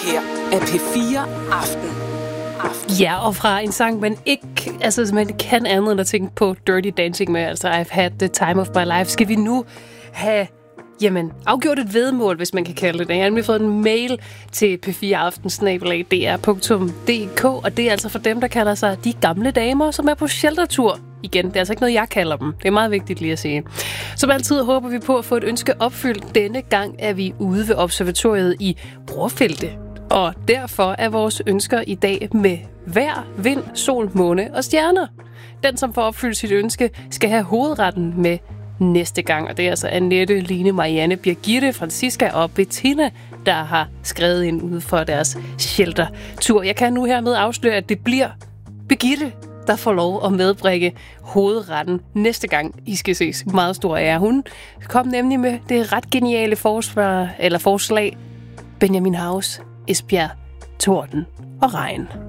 her er P4 Aften. Ja, og fra en sang, man ikke man kan andet end at tænke på Dirty Dancing med, altså I've had the time of my life, skal vi nu have afgjort et vedmål, hvis man kan kalde det. Jeg har nemlig fået en mail til p4aften@dr.dk, og det er altså for dem, der kalder sig de gamle damer, som er på sheltertur. Igen, det er altså ikke noget, jeg kalder dem. Det er meget vigtigt lige at sige. Som altid håber vi på at få et ønske opfyldt. Denne gang er vi ude ved observatoriet i Brorfelte. Og derfor er vores ønsker i dag med vejr, vind, sol, måne og stjerner. Den, som får opfyldt sit ønske, skal have hovedretten med næste gang. Og det er altså Annette, Line, Marianne, Birgitte, Francisca og Bettina, der har skrevet ind ude for deres sheltertur. Jeg kan nu hermed afsløre, at det bliver Birgitte, der får lov at medbringe hovedretten næste gang I skal ses. Meget stor ære. Hun kom nemlig med det ret geniale forslag Benjamin Haus, Esbjerg, Torden og Regn.